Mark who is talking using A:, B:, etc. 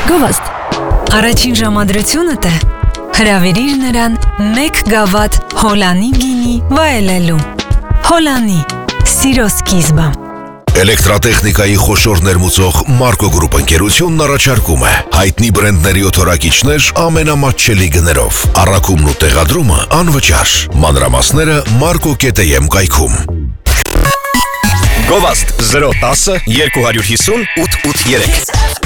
A: Գովաստ։ Առաջին ժամադրությունդ է հրավիրիր նրան 1 գավաթ Հոլանի գինի վայելելու։ Հոլանի, սիրո սկիզբը։
B: Էլեկտրատեխնիկայի խոշոր ներմուծող Marco Group ընկերությունն առաջարկում է հայտնի բրենդների օթորակիչներ ամենամատչելի գներով։ Առաքումն ու տեղադրումը անվճար։ Մանրամասները marco.am կայքում։
C: Գովաստ 010 250 883